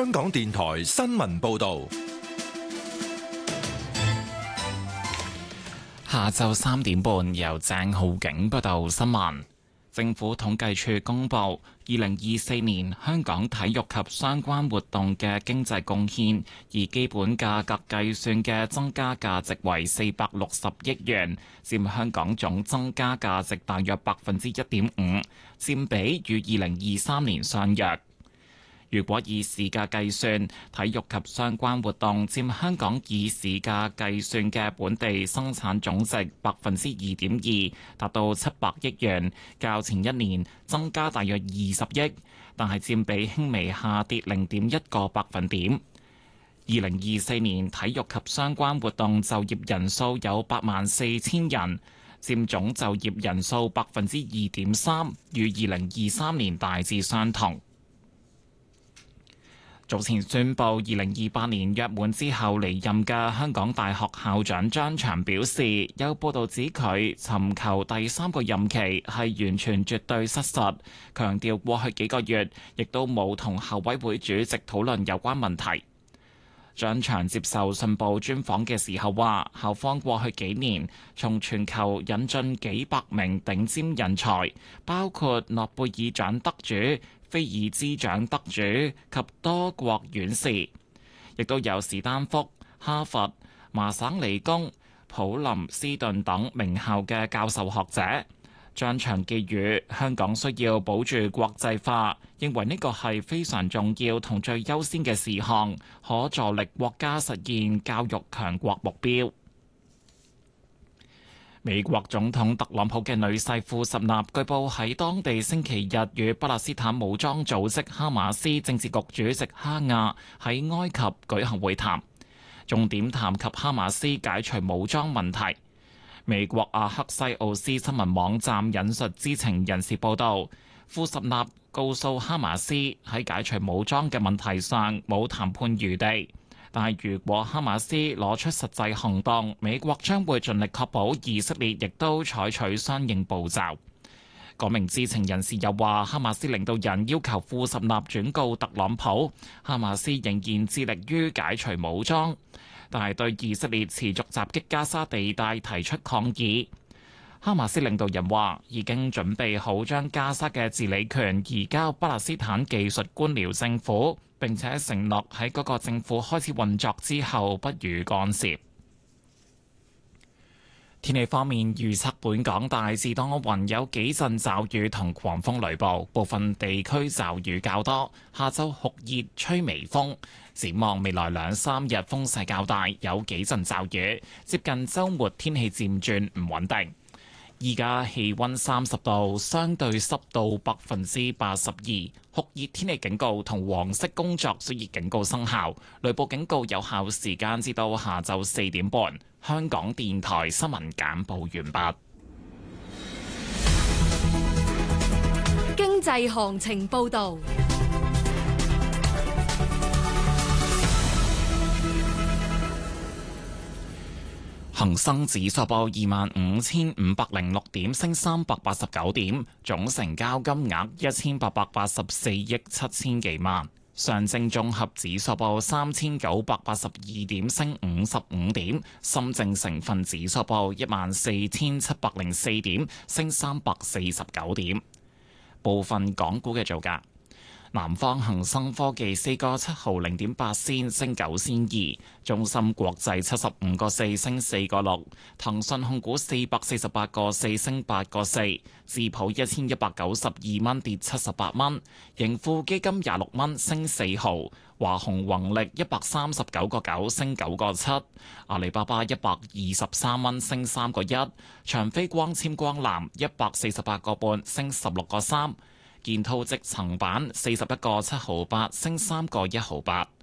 香港電台新聞報道。 下晝3點半，由鄭浩景報道新聞。政府統計處公布2024年香港體育及相關活動嘅經濟貢獻，以基本價格計算嘅增加價值為460億元，佔香港總增加價值大約1.5%，佔比與2023年相若。如果以市價計算，體育及相關活動佔香港以市價計算嘅本地生產總值2.2%，達到700億元，較前一年增加大約20億，但係佔比輕微下跌0.1個百分點。2024年體育及相關活動就業人數有84000人，佔總就業人數2.3%，與2023年大致相同。早前宣布2028年約滿之後離任嘅香港大學校長張翔表示，有報道指佢尋求第3個任期係完全絕對失實，強調過去幾個月亦都冇同校委會主席討論有關問題。張翔接受信報專訪嘅時候話，校方過去幾年從全球引進幾百名頂尖人才，包括諾貝爾獎得主、菲爾茲獎得主及多國院士，亦都有史丹福、哈佛、麻省理工、普林斯頓等名校嘅教授學者。張翔寄語香港需要保住國際化，認為呢個係非常重要同最優先嘅事項，可助力國家實現教育強國目標。美國總統特朗普嘅女婿庫什納據報喺當地星期日與巴勒斯坦武裝組織哈馬斯政治局主席哈亞喺埃及舉行會談，重點談及哈馬斯解除武裝問題。美國阿克西奧斯新聞網站引述知情人士報道，庫什納告訴哈馬斯喺解除武裝嘅問題上冇談判餘地。但係，如果哈馬斯攞出實際行動，美國將會盡力確保以色列亦都採取相應步驟。嗰名知情人士又話，哈馬斯領導人要求庫什納轉告特朗普，哈馬斯仍然致力於解除武裝，但係對以色列持續襲擊加沙地帶提出抗議。哈馬斯領導人話已經準備好將加沙嘅治理權移交巴勒斯坦技術官僚政府，並且承諾喺嗰個政府開始運作之後不予干涉。天氣方面預測，本港大致多雲，有幾陣驟雨同狂風雷暴，部分地區驟雨較多。下晝酷熱，吹微風。展望未來2-3日風勢較大，有幾陣驟雨。接近週末天氣漸轉唔穩定。依家氣溫30度，相對濕度82%，酷熱天氣警告同黃色工作暑熱警告生效，雷暴警告有效時間至到下晝4點半。香港電台新聞簡報完畢。 經濟行情報道。 恒生指數報25,506點，升389點，總成交金額1884億7千幾萬。上證綜合指數報3982點，升55點。深證成分指數報14,704點，升349點。部分港股嘅造價。南方恒生科技4個7毫0.8仙，升9仙2；中芯國際75個4，升4個6；騰訊控股448個4，升8個4；智普1192蚊，跌78蚊；盈富基金26蚊，升4毫；華虹宏力139個9，升9個7；阿里巴巴123蚊，升3個1；長飛光纖光纜148個半，升16個3。建滔積層板41個7毫8，升3個1毫8。